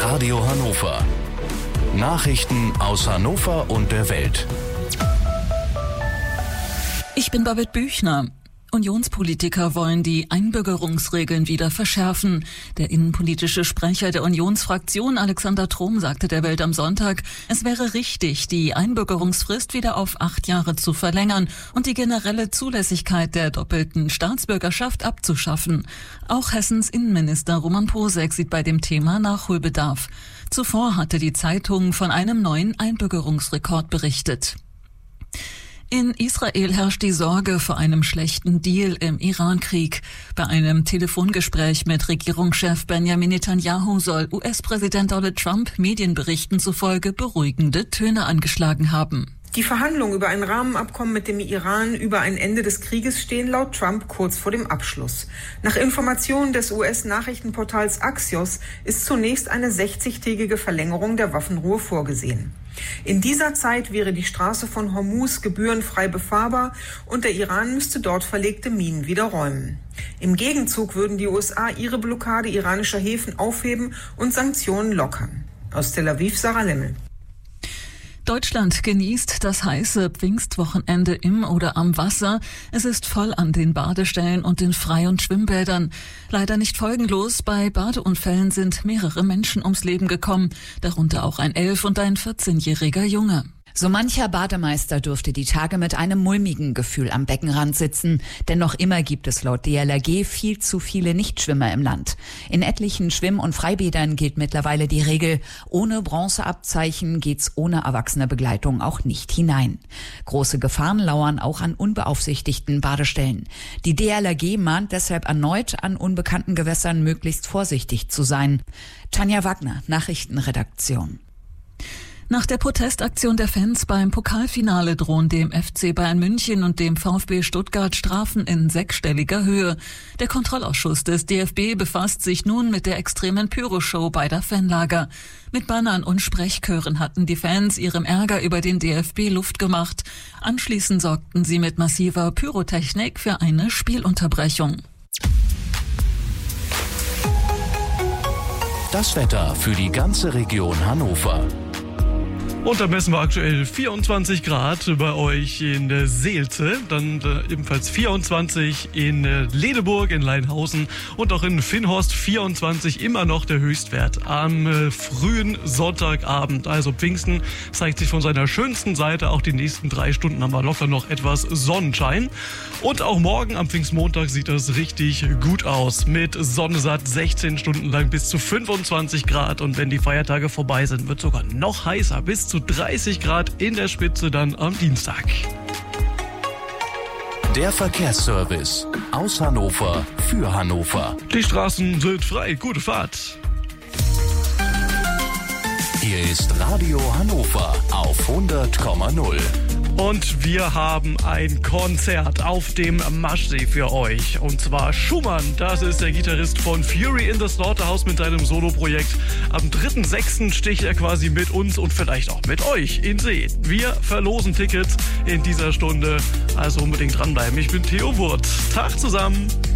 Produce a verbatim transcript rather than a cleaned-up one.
Radio Hannover. Nachrichten aus Hannover und der Welt. Ich bin Babette Büchner. Unionspolitiker wollen die Einbürgerungsregeln wieder verschärfen. Der innenpolitische Sprecher der Unionsfraktion Alexander Trom sagte der Welt am Sonntag, es wäre richtig, die Einbürgerungsfrist wieder auf acht Jahre zu verlängern und die generelle Zulässigkeit der doppelten Staatsbürgerschaft abzuschaffen. Auch Hessens Innenminister Roman Posek sieht bei dem Thema Nachholbedarf. Zuvor hatte die Zeitung von einem neuen Einbürgerungsrekord berichtet. In Israel herrscht die Sorge vor einem schlechten Deal im Iran-Krieg. Bei einem Telefongespräch mit Regierungschef Benjamin Netanyahu soll U S-Präsident Donald Trump Medienberichten zufolge beruhigende Töne angeschlagen haben. Die Verhandlungen über ein Rahmenabkommen mit dem Iran über ein Ende des Krieges stehen laut Trump kurz vor dem Abschluss. Nach Informationen des U S-Nachrichtenportals Axios ist zunächst eine sechzigtägige Verlängerung der Waffenruhe vorgesehen. In dieser Zeit wäre die Straße von Hormuz gebührenfrei befahrbar und der Iran müsste dort verlegte Minen wieder räumen. Im Gegenzug würden die U S A ihre Blockade iranischer Häfen aufheben und Sanktionen lockern. Aus Tel Aviv, Sarah Lemmel. Deutschland genießt das heiße Pfingstwochenende im oder am Wasser. Es ist voll an den Badestellen und den Frei- und Schwimmbädern. Leider nicht folgenlos. Bei Badeunfällen sind mehrere Menschen ums Leben gekommen, darunter auch ein elf- und ein vierzehnjähriger Junge. So mancher Bademeister dürfte die Tage mit einem mulmigen Gefühl am Beckenrand sitzen, denn noch immer gibt es laut D L R G viel zu viele Nichtschwimmer im Land. In etlichen Schwimm- und Freibädern gilt mittlerweile die Regel, ohne Bronzeabzeichen geht's ohne erwachsene Begleitung auch nicht hinein. Große Gefahren lauern auch an unbeaufsichtigten Badestellen. Die D L R G mahnt deshalb erneut, an unbekannten Gewässern möglichst vorsichtig zu sein. Tanja Wagner, Nachrichtenredaktion. Nach der Protestaktion der Fans beim Pokalfinale drohen dem F C Bayern München und dem VfB Stuttgart Strafen in sechsstelliger Höhe. Der Kontrollausschuss des D F B befasst sich nun mit der extremen Pyroshow beider Fanlager. Mit Bannern und Sprechchören hatten die Fans ihrem Ärger über den D F B Luft gemacht. Anschließend sorgten sie mit massiver Pyrotechnik für eine Spielunterbrechung. Das Wetter für die ganze Region Hannover. Und da messen wir aktuell vierundzwanzig Grad bei euch in äh, Seelze, dann äh, ebenfalls vierundzwanzig in äh, Ledeburg, in Leinhausen und auch in Finnhorst vierundzwanzig, immer noch der Höchstwert am äh, frühen Sonntagabend. Also Pfingsten zeigt sich von seiner schönsten Seite, auch die nächsten drei Stunden haben wir locker noch etwas Sonnenschein. Und auch morgen am Pfingstmontag sieht das richtig gut aus, mit Sonne satt sechzehn Stunden lang bis zu fünfundzwanzig Grad und wenn die Feiertage vorbei sind, wird sogar noch heißer, bis zu dreißig Grad in der Spitze dann am Dienstag. Der Verkehrsservice aus Hannover für Hannover. Die Straßen sind frei. Gute Fahrt. Hier ist Radio Hannover auf hundert Komma null. Und wir haben ein Konzert auf dem Maschsee für euch. Und zwar Schumann, das ist der Gitarrist von Fury in the Slaughterhouse mit seinem Soloprojekt. Am dritten sechsten sticht er quasi mit uns und vielleicht auch mit euch in See. Wir verlosen Tickets in dieser Stunde, also unbedingt dranbleiben. Ich bin Theo Wurth. Tag zusammen.